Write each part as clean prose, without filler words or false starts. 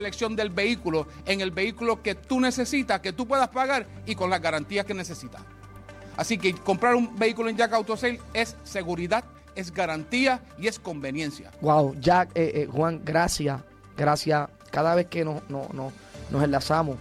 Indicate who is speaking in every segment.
Speaker 1: Selección del vehículo en el vehículo que tú necesitas, que tú puedas pagar y con las garantías que necesitas. Así que comprar un vehículo en Jack Auto Sales es seguridad, es garantía y es conveniencia.
Speaker 2: Wow, Jack, Juan, gracias. Cada vez que nos enlazamos,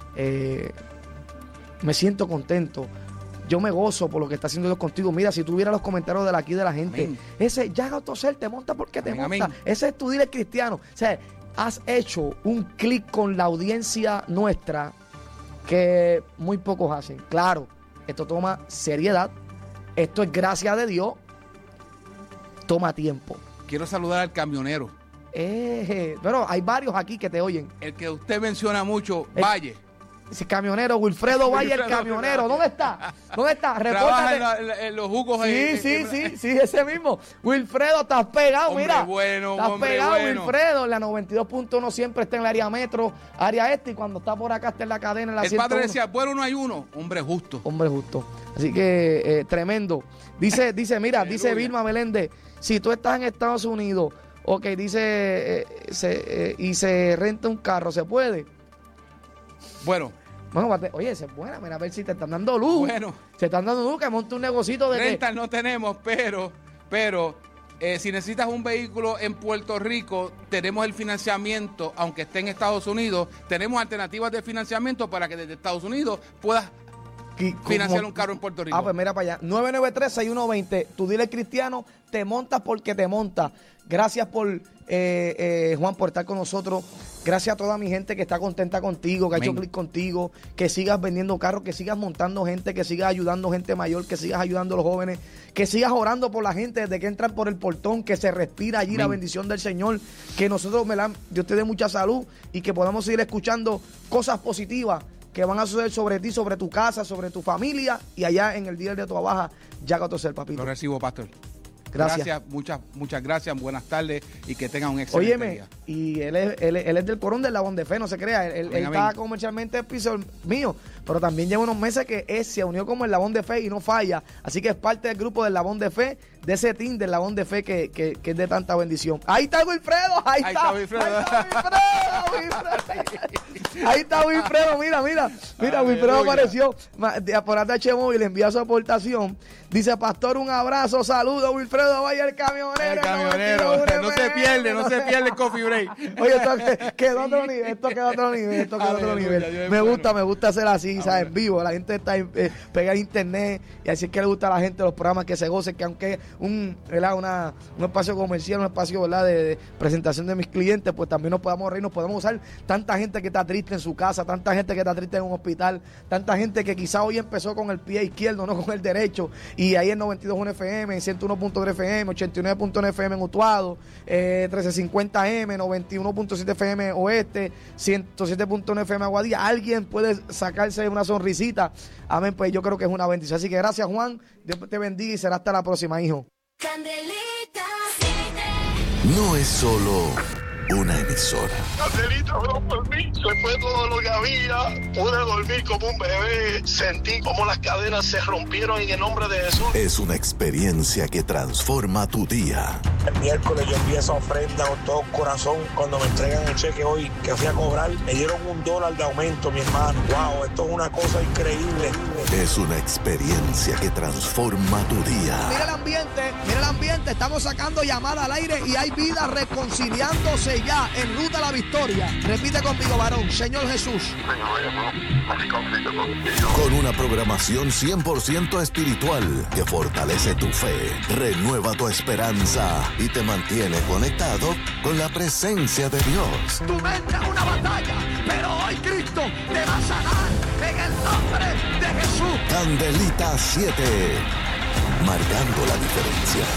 Speaker 2: me siento contento. Yo me gozo por lo que está haciendo Dios contigo. Mira, si tuviera los comentarios de aquí de la gente, amén. Ese Jack Auto Sales te monta porque te monta. Amén. Ese es tu dealer cristiano. O sea, has hecho un clic con la audiencia nuestra que muy pocos hacen. Claro, esto toma seriedad. Esto es gracia de Dios. Toma tiempo.
Speaker 1: Quiero saludar al camionero.
Speaker 2: Pero hay varios aquí que te oyen.
Speaker 1: El que usted menciona mucho, Valle.
Speaker 2: Ese camionero, Wilfredo Valle, el camionero. ¿Dónde está?
Speaker 1: Trabaja en los jugos.
Speaker 2: Sí, ese mismo. Wilfredo, estás pegado,
Speaker 1: hombre
Speaker 2: mira.
Speaker 1: Bueno,
Speaker 2: estás
Speaker 1: hombre
Speaker 2: pegado,
Speaker 1: bueno.
Speaker 2: Wilfredo. En la 92.1 siempre está en el área metro, área este, y cuando está por acá está en la cadena. En la
Speaker 1: el
Speaker 2: 101.
Speaker 1: padre decía, bueno, no hay uno. Hombre justo.
Speaker 2: Hombre justo. Así que, tremendo. Dice Vilma Meléndez, si tú estás en Estados Unidos, dice, y se renta un carro, ¿se puede?
Speaker 1: Bueno,
Speaker 2: oye, esa es buena, mira, a ver si te están dando luz.
Speaker 1: Bueno.
Speaker 2: Se están dando luz, que monte un negocito de
Speaker 1: rentas no tenemos, pero si necesitas un vehículo en Puerto Rico, tenemos el financiamiento, aunque esté en Estados Unidos, tenemos alternativas de financiamiento para que desde Estados Unidos puedas financiar un carro en Puerto Rico.
Speaker 2: Pues mira para allá, 993-6120, tu dealer cristiano, te montas porque te monta. Gracias por, Juan, por estar con nosotros. Gracias a toda mi gente que está contenta contigo, que ha hecho clic contigo, que sigas vendiendo carros, que sigas montando gente, que sigas ayudando gente mayor, que sigas ayudando a los jóvenes, que sigas orando por la gente desde que entran por el portón, que se respira allí la bendición del Señor, que nosotros, Dios te dé mucha salud y que podamos seguir escuchando cosas positivas que van a suceder sobre ti, sobre tu casa, sobre tu familia y allá en el día de tu baja, Jack Auto Sales, papito.
Speaker 1: Lo recibo, pastor.
Speaker 2: Gracias,
Speaker 1: muchas gracias, buenas tardes y que tengan un excelente día.
Speaker 2: Y él es del Corón del Labón de Fe, no se crea, él está comercialmente piso mío, pero también lleva unos meses que se unió como el Labón de Fe y no falla, así que es parte del grupo del Labón de Fe, de ese team del Labón de Fe que es de tanta bendición. Ahí está Wilfredo, ahí está Wilfredo. Ahí está Wilfredo, mira, Wilfredo apareció por ATH Móvil, envía su aportación. Dice, pastor, un abrazo, saludos, Wilfredo Vaya, el camionero.
Speaker 1: El camionero, no se pierde el coffee break.
Speaker 2: Oye, esto quedó otro nivel, Me gusta hacer así, ¿sabes? En vivo, la gente está pegada a internet, y así es que le gusta a la gente los programas que se gocen, que aunque es un espacio comercial, un espacio, ¿verdad?, de presentación de mis clientes, pues también nos podamos reír, nos podemos usar tanta gente que está triste en su casa, tanta gente que está triste en un hospital, tanta gente que quizá hoy empezó con el pie izquierdo, no con el derecho, y ahí en 92.1 FM, en 101.3 FM, 89.1 FM en Utuado, 1350M, 91.7 FM Oeste, 107.1 FM Aguadilla, alguien puede sacarse una sonrisita, amén, pues yo creo que es una bendición, así que gracias, Juan, Dios te bendiga y será hasta la próxima, hijo.
Speaker 3: Candelita,
Speaker 4: no es solo una emisora.
Speaker 5: Candelita oró por mí, se fue todo lo que había, pude dormir como un bebé, sentí como las cadenas se rompieron en el nombre de Jesús.
Speaker 4: Es una experiencia que transforma tu día.
Speaker 6: El miércoles yo envié esa ofrenda con todo corazón. Cuando me entregan el cheque hoy que fui a cobrar, me dieron $1 de aumento, mi hermano. Wow, esto es una cosa increíble.
Speaker 4: Es una experiencia que transforma tu día.
Speaker 2: Mira el ambiente, estamos sacando llamada al aire y hay vida reconciliándose ya en ruta a la victoria. Repite conmigo, varón, Señor Jesús.
Speaker 4: Con una programación 100% espiritual que fortalece tu fe, renueva tu esperanza y te mantiene conectado con la presencia de Dios.
Speaker 2: Tu mente es una batalla, pero hoy Cristo te va a sanar en el nombre de Jesús.
Speaker 4: Candelita 7, marcando la diferencia.